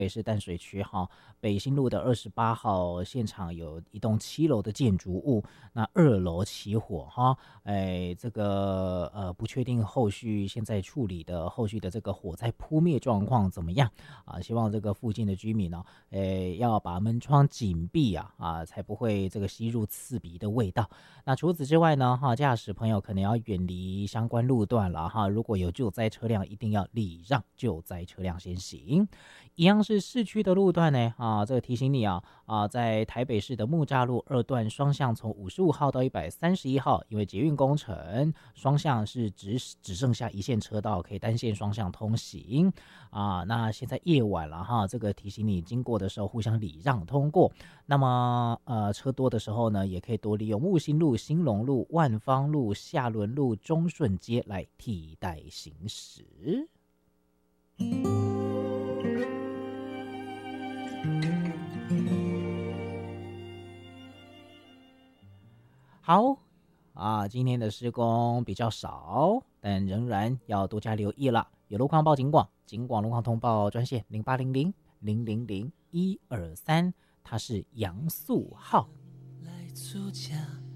北市淡水区哈，北新路的28号现场有一栋7楼的建筑物，那2楼起火哈，这个不确定后续现在处理的后续的这个火灾扑灭状况怎么样啊？希望这个附近的居民呢，要把门窗紧闭才不会这个吸入刺鼻的味道。那除此之外呢，驾驶朋友可能要远离相关路段了哈，如果有救灾车辆，一定要礼让救灾车辆先行。一样是市区的路段呢，这个提醒你在台北市的木栅路2段双向从55号到131号，因为捷运工程，双向是只剩下一线车道可以单线双向通行那现在夜晚了哈，这个提醒你经过的时候互相礼让通过。那么车多的时候呢，也可以多利用木星路、兴隆路、万芳路、下仑路、中顺街来替代行驶。好今天的施工比较少，但仍然要多加留意了。有路况报警广，警广路况通报专线0800-000-123，它是杨素浩。 来阻挡